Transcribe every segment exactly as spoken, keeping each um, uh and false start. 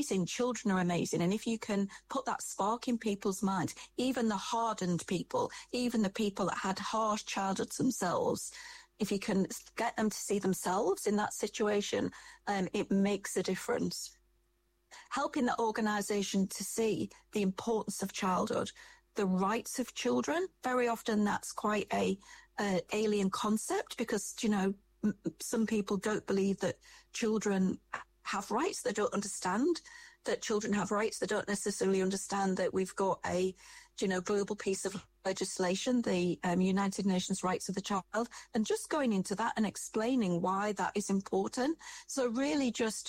amazing. Children are amazing. And if you can put that spark in people's minds, even the hardened people, even the people that had harsh childhoods themselves, if you can get them to see themselves in that situation, um, it makes a difference. Helping the organisation to see the importance of childhood, the rights of children. Very often that's quite a, a alien concept because, you know, m- some people don't believe that children have rights. They don't understand that children have rights. They don't necessarily understand that we've got a, you know, global piece of legislation, the um, United Nations Rights of the Child, and just going into that and explaining why that is important. So really just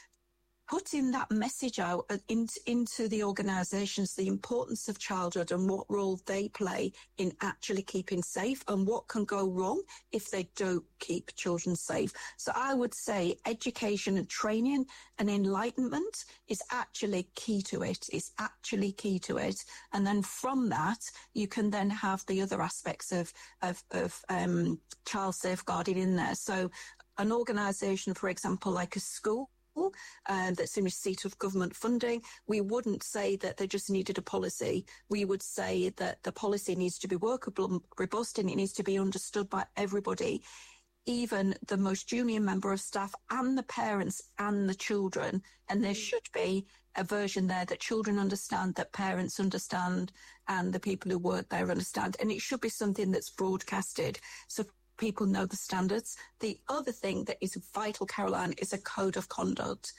putting that message out into, into the organisations, the importance of childhood and what role they play in actually keeping safe and what can go wrong if they don't keep children safe. So I would say education and training and enlightenment is actually key to it. It's actually key to it. And then from that, you can then have the other aspects of, of, of um, child safeguarding in there. So an organisation, for example, like a school, Um, that's in receipt of government funding, we wouldn't say that they just needed a policy. We would say that the policy needs to be workable, robust, and it needs to be understood by everybody, even the most junior member of staff and the parents and the children. And there should be a version there that children understand, that parents understand, and the people who work there understand. And it should be something that's broadcasted so people know the standards. The other thing that is vital, Caroline, is a code of conduct.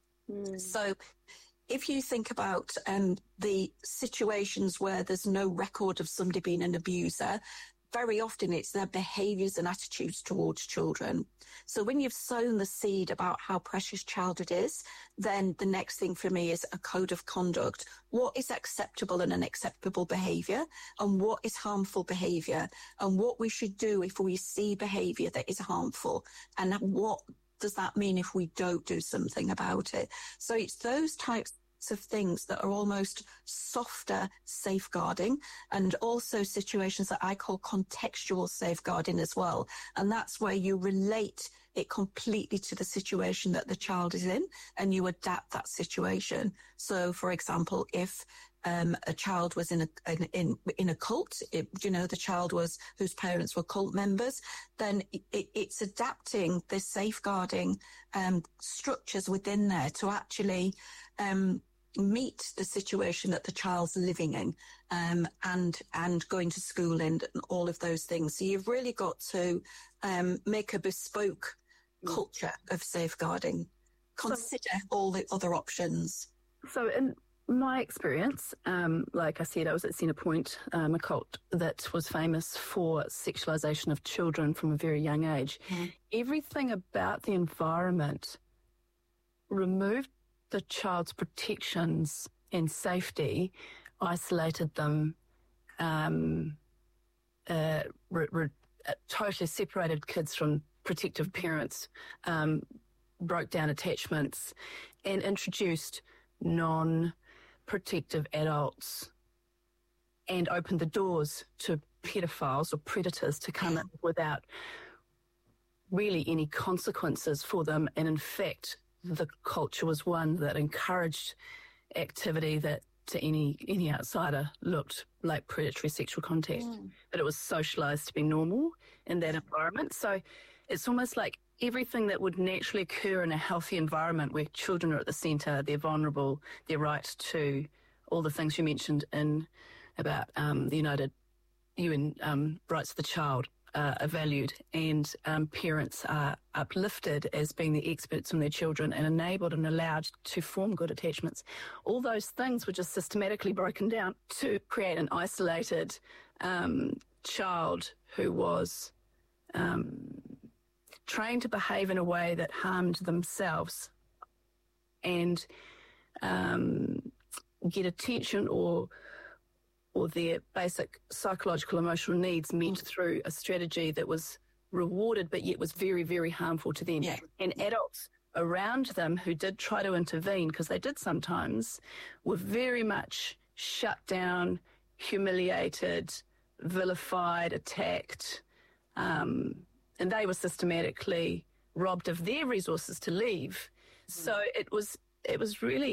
Mm. So if you think about um, the situations where there's no record of somebody being an abuser, very often it's their behaviours and attitudes towards children. So when you've sown the seed about how precious childhood is, then the next thing for me is a code of conduct. What is acceptable and unacceptable behaviour, and what is harmful behaviour, and what we should do if we see behaviour that is harmful, and what does that mean if we don't do something about it. So it's those types of things that are almost softer safeguarding, and also situations that I call contextual safeguarding as well. And that's where you relate it completely to the situation that the child is in and you adapt that situation. So, for example, if um, a child was in a in in, in a cult, it, you know, the child was whose parents were cult members, then it, it's adapting the safeguarding um, structures within there to actually um, meet the situation that the child's living in, um, and and going to school and all of those things. So you've really got to um, make a bespoke culture of safeguarding. Consider so, all the other options. So in my experience, um, like I said, I was at Centrepoint, um, a cult that was famous for sexualisation of children from a very young age. Mm. Everything about the environment removed the child's protections and safety, isolated them, um, uh, re- re- uh, totally separated kids from protective parents, um, broke down attachments, and introduced non-protective adults and opened the doors to pedophiles or predators to come in without really any consequences for them. And in fact, the culture was one that encouraged activity that to any any outsider looked like predatory sexual contact, mm. but it was socialised to be normal in that environment. So it's almost like everything that would naturally occur in a healthy environment where children are at the centre, they're vulnerable, their right to all the things you mentioned in about um, the United U N um, rights of the child uh, are valued, and um, parents are uplifted as being the experts on their children and enabled and allowed to form good attachments. All those things were just systematically broken down to create an isolated um, child who was um, trained to behave in a way that harmed themselves and um, get attention or or their basic psychological emotional needs met mm. through a strategy that was rewarded but yet was very, very harmful to them. Yeah. And yeah. adults around them who did try to intervene, because they did sometimes, were very much shut down, humiliated, vilified, attacked, um, and they were systematically robbed of their resources to leave. Mm. So it was it was really